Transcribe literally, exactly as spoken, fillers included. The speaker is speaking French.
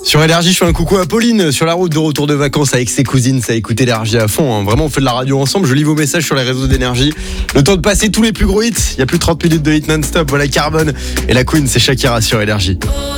Sur Énergie, je fais un coucou à Pauline sur la route de retour de vacances avec ses cousines. Ça écoute Énergie à fond. Hein. Vraiment, on fait de la radio ensemble. Je lis vos messages sur les réseaux d'Énergie. Le temps de passer tous les plus gros hits. Il y a plus de trente minutes de hits non-stop. Voilà Carbone et la Queen, c'est Shakira sur Énergie.